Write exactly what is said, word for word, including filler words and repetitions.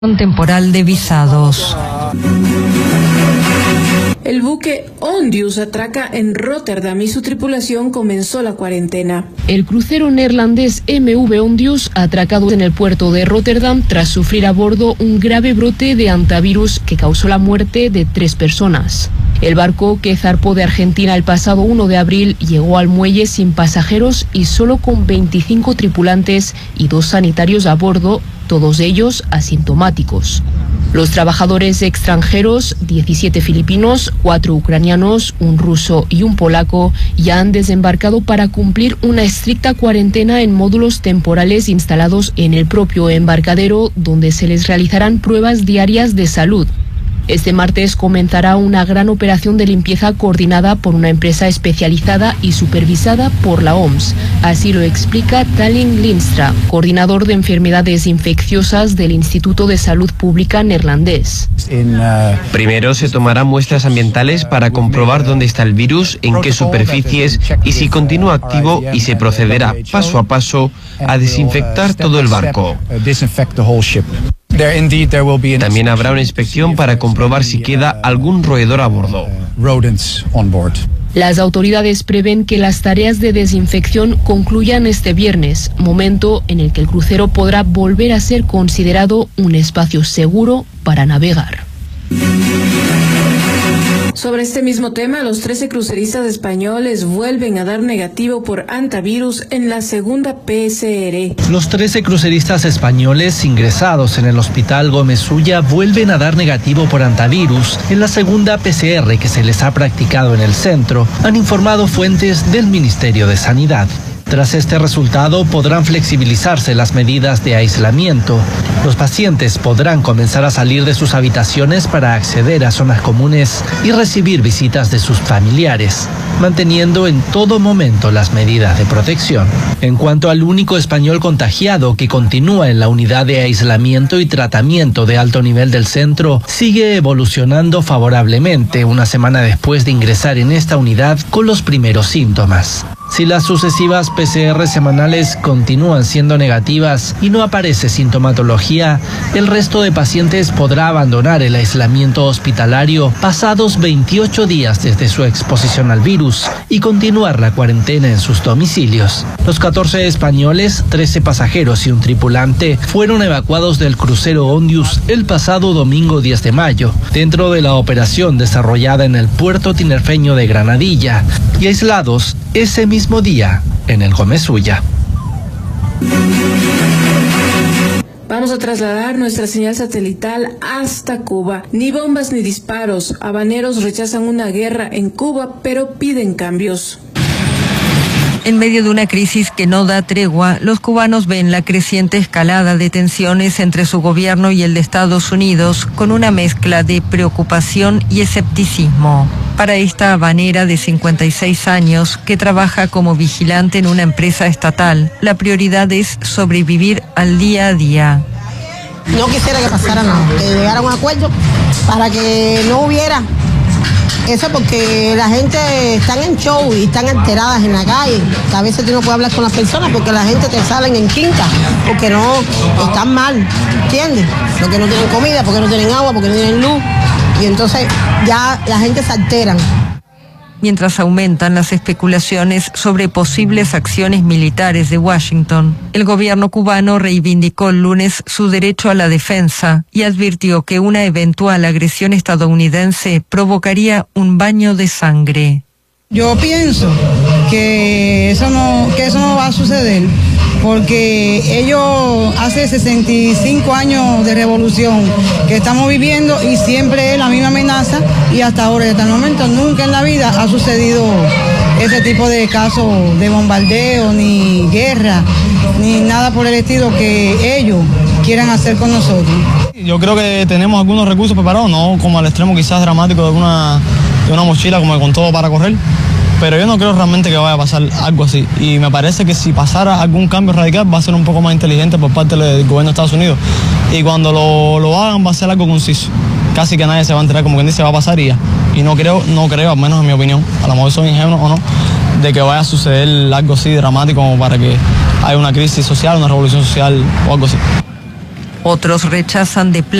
temporal de visados. El buque Ondius atraca en Rotterdam y su tripulación comenzó la cuarentena. El crucero neerlandés M V Ondius ha atracado en el puerto de Rotterdam tras sufrir a bordo un grave brote de hantavirus que causó la muerte de tres personas. El barco, que zarpó de Argentina el pasado uno de abril, llegó al muelle sin pasajeros y solo con veinticinco tripulantes y dos sanitarios a bordo, todos ellos asintomáticos. Los trabajadores extranjeros, diecisiete filipinos, cuatro ucranianos, un ruso y un polaco, ya han desembarcado para cumplir una estricta cuarentena en módulos temporales instalados en el propio embarcadero, donde se les realizarán pruebas diarias de salud. Este martes comenzará una gran operación de limpieza coordinada por una empresa especializada y supervisada por la O M S. Así lo explica Tallin Linstra, coordinador de enfermedades infecciosas del Instituto de Salud Pública neerlandés. Primero se tomarán muestras ambientales para comprobar dónde está el virus, en qué superficies y si continúa activo, y se procederá paso a paso a desinfectar todo el barco. También habrá una inspección para comprobar si queda algún roedor a bordo. Las autoridades prevén que las tareas de desinfección concluyan este viernes, momento en el que el crucero podrá volver a ser considerado un espacio seguro para navegar. Sobre este mismo tema, los trece cruceristas españoles vuelven a dar negativo por hantavirus en la segunda P C R. Los trece cruceristas españoles ingresados en el Hospital Gómez Ulla vuelven a dar negativo por hantavirus en la segunda P C R que se les ha practicado en el centro, han informado fuentes del Ministerio de Sanidad. Tras este resultado podrán flexibilizarse las medidas de aislamiento. Los pacientes podrán comenzar a salir de sus habitaciones para acceder a zonas comunes y recibir visitas de sus familiares, manteniendo en todo momento las medidas de protección. En cuanto al único español contagiado que continúa en la unidad de aislamiento y tratamiento de alto nivel del centro, sigue evolucionando favorablemente una semana después de ingresar en esta unidad con los primeros síntomas. Si las sucesivas P C R semanales continúan siendo negativas y no aparece sintomatología, el resto de pacientes podrá abandonar el aislamiento hospitalario pasados veintiocho días desde su exposición al virus y continuar la cuarentena en sus domicilios. Los catorce españoles, trece pasajeros y un tripulante fueron evacuados del crucero Ondius el pasado domingo diez de mayo, dentro de la operación desarrollada en el puerto tinerfeño de Granadilla, y aislados ese mismo día en el Gómez Ulla. Vamos a trasladar nuestra señal satelital hasta Cuba. Ni bombas ni disparos. Habaneros rechazan una guerra en Cuba, pero piden cambios. En medio de una crisis que no da tregua, los cubanos ven la creciente escalada de tensiones entre su gobierno y el de Estados Unidos con una mezcla de preocupación y escepticismo. Para esta habanera de cincuenta y seis años, que trabaja como vigilante en una empresa estatal, la prioridad es sobrevivir al día a día. No quisiera que pasara nada, que llegara a un acuerdo para que no hubiera eso, porque la gente está en show y están alteradas en la calle. A veces tú no puedes hablar con las personas porque la gente te salen en quinta, porque no están mal, ¿entiendes? Porque no tienen comida, porque no tienen agua, porque no tienen luz. Y entonces ya la gente se alteran. Mientras aumentan las especulaciones sobre posibles acciones militares de Washington, el gobierno cubano reivindicó el lunes su derecho a la defensa y advirtió que una eventual agresión estadounidense provocaría un baño de sangre. Yo pienso que eso no, que eso no va a suceder, porque ellos hace sesenta y cinco años de revolución que estamos viviendo y siempre es la misma amenaza, y hasta ahora, hasta el momento, nunca en la vida ha sucedido ese tipo de casos de bombardeo, ni guerra, ni nada por el estilo que ellos quieran hacer con nosotros. Yo creo que tenemos algunos recursos preparados, no como al extremo quizás dramático de una, de una mochila como con todo para correr, pero yo no creo realmente que vaya a pasar algo así, y me parece que si pasara algún cambio radical va a ser un poco más inteligente por parte del gobierno de Estados Unidos, y cuando lo, lo hagan va a ser algo conciso, casi que nadie se va a enterar, como quien dice, va a pasar y ya, y no creo, no creo, al menos en mi opinión, a lo mejor soy ingenuo o no, de que vaya a suceder algo así dramático como para que haya una crisis social, una revolución social o algo así. Otros rechazan de plano